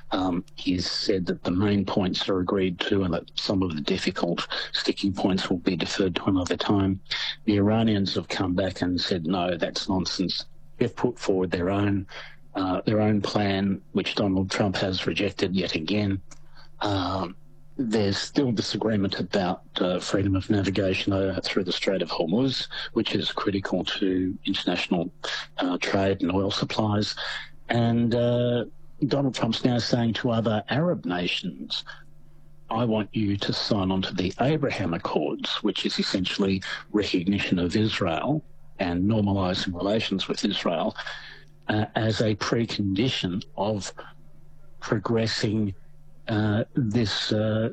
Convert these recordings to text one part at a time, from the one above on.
He's said that the main points are agreed to and that some of the difficult sticking points will be deferred to another time. The Iranians have come back and said, no, that's nonsense. They've put forward their own plan, which Donald Trump has rejected yet again. There's still disagreement about freedom of navigation through the Strait of Hormuz, which is critical to international trade and oil supplies. And Donald Trump's now saying to other Arab nations, I want you to sign on to the Abraham Accords, which is essentially recognition of Israel and normalising relations with Israel as a precondition of progressing this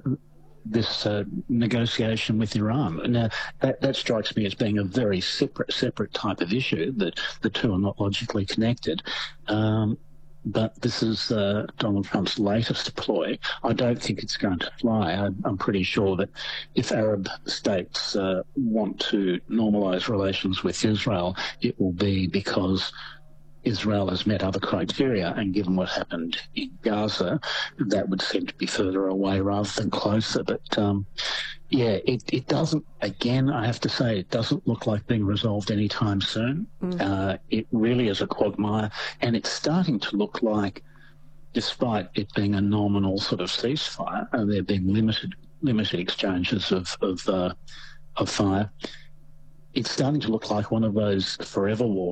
negotiation with Iran. Now, that strikes me as being a very separate type of issue, that the two are not logically connected. But this is Donald Trump's latest ploy. I don't think it's going to fly. I'm pretty sure that if Arab states want to normalise relations with Israel, it will be because Israel has met other criteria, and given what happened in Gaza, that would seem to be further away rather than closer. But yeah, it doesn't, again, I have to say, it doesn't look like being resolved anytime soon. It really is a quagmire, and it's starting to look like, despite it being a nominal sort of ceasefire, there have been limited exchanges of fire, it's starting to look like one of those forever wars.